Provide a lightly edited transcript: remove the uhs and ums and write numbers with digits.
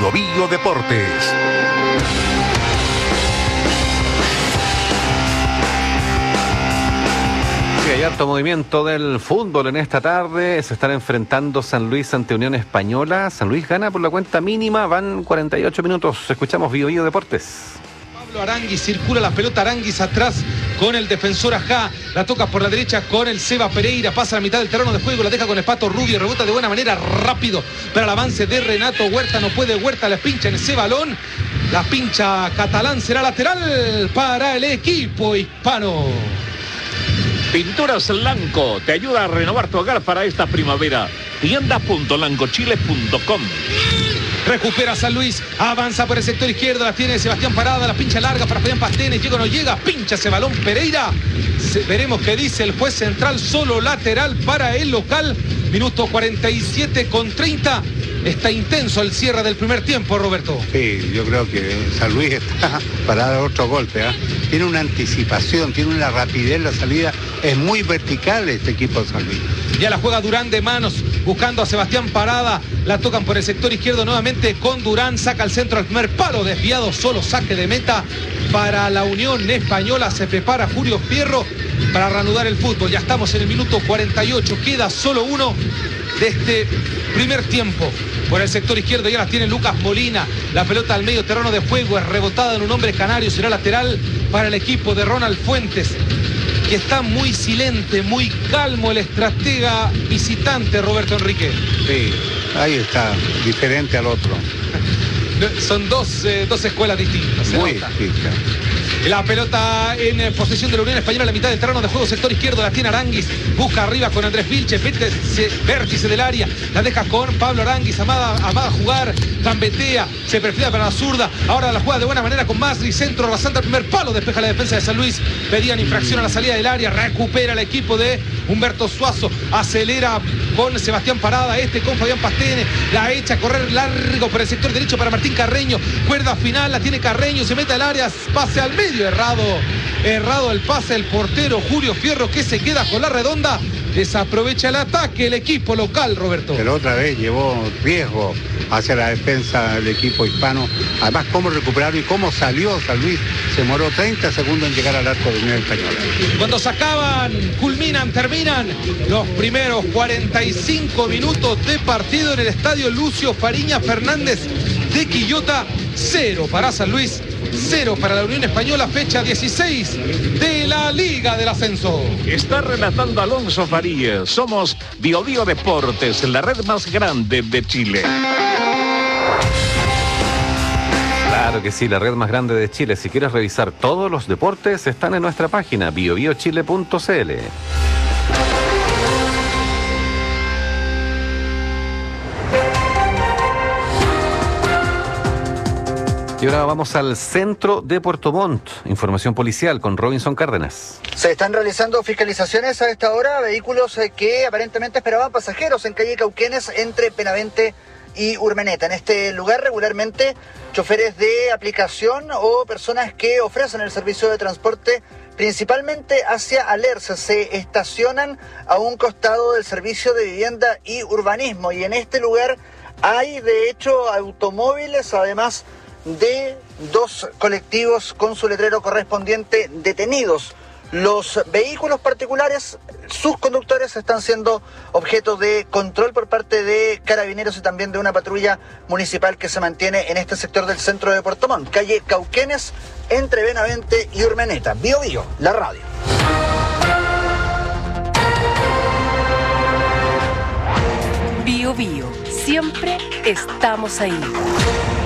Bio Deportes. Hay harto movimiento del fútbol en esta tarde. Se están enfrentando San Luis ante Unión Española. San Luis gana por la cuenta mínima. Van 48 minutos. Escuchamos Bio Deportes. Pablo Aranguis, circula la pelota Aranguis atrás con el defensor Ajá, la toca por la derecha con el Seba Pereira, pasa a la mitad del terreno de juego, la deja con el Pato Rubio, rebota de buena manera, rápido para el avance de Renato Huerta, no puede Huerta, la pincha en ese balón, la pincha Catalán, será lateral para el equipo hispano. Pinturas Lanco te ayuda a renovar tu hogar para esta primavera. Tienda.lancochile.com. Recupera San Luis, avanza por el sector izquierdo, la tiene Sebastián Parada, la pincha larga para Fabián Pastene, llega o no llega, pincha ese balón Pereira. Veremos qué dice el juez central, solo lateral para el local. Minuto 47 con 30. Está intenso el cierre del primer tiempo, Roberto. Sí, yo creo que San Luis está para dar otro golpe, ¿eh? Tiene una anticipación, tiene una rapidez, la salida es muy vertical este equipo de San Luis. Ya la juega Durán de manos, buscando a Sebastián Parada, la tocan por el sector izquierdo nuevamente con Durán, saca el centro al primer palo, desviado, solo saque de meta para la Unión Española. Se prepara Julio Fierro para reanudar el fútbol. Ya estamos en el minuto 48, queda solo uno de este primer tiempo. Por el sector izquierdo ya la tiene Lucas Molina, la pelota al medio terreno de juego, es rebotada en un hombre canario, será lateral para el equipo de Ronald Fuentes, que está muy silente, muy calmo el estratega visitante Roberto Enrique. Sí, ahí está, diferente al otro. Son dos escuelas distintas. Muy distintas. La pelota en posesión de la Unión Española a la mitad del terreno de juego, sector izquierdo, la tiene Aranguis, busca arriba con Andrés Vilches, vértice del área, la deja con Pablo Aranguis, amada jugar, gambetea, se perfila para la zurda, ahora la juega de buena manera con Masri, centro, rasante al primer palo, despeja la defensa de San Luis, pedían infracción a la salida del área, recupera el equipo de Humberto Suazo, acelera con Sebastián Parada, con Fabián Pastene, la echa a correr largo por el sector derecho para Martín Carreño, cuerda final, la tiene Carreño, se mete al área, pase al medio, errado el pase del portero Julio Fierro, que se queda con la redonda, desaprovecha el ataque el equipo local, Roberto. Pero otra vez llevó riesgo hacia la defensa del equipo hispano, además cómo recuperaron y cómo salió San Luis, se demoró 30 segundos en llegar al arco de Unión Española. Cuando sacaban, terminan los primeros 45 minutos de partido en el estadio Lucio Fariña Fernández de Quillota. 0 para San Luis, 0 para la Unión Española, fecha 16 de la Liga del Ascenso. Está relatando Alonso Farías. Somos Bio Deportes, la red más grande de Chile. Claro que sí, la red más grande de Chile. Si quieres revisar todos los deportes, están en nuestra página biobiochile.cl. Y ahora vamos al centro de Puerto Montt. Información policial con Robinson Cárdenas. Se están realizando fiscalizaciones a esta hora, vehículos que aparentemente esperaban pasajeros en calle Cauquenes entre Benavente y Urmeneta. En este lugar regularmente choferes de aplicación o personas que ofrecen el servicio de transporte principalmente hacia Alerce se estacionan a un costado del servicio de vivienda y urbanismo, y en este lugar hay de hecho automóviles, además de 2 colectivos con su letrero correspondiente detenidos. Los vehículos particulares, sus conductores están siendo objeto de control por parte de carabineros y también de una patrulla municipal que se mantiene en este sector del centro de Puerto Montt, calle Cauquenes entre Benavente y Urmeneta. Bio, la radio. Bio, siempre estamos ahí.